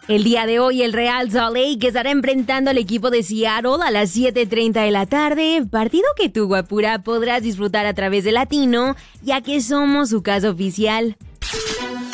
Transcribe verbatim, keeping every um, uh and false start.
El día de hoy el Real Salt Lake estará enfrentando al equipo de Seattle a las siete treinta de la tarde, partido que tú, guapura, podrás disfrutar a través de Latino, ya que somos su casa oficial.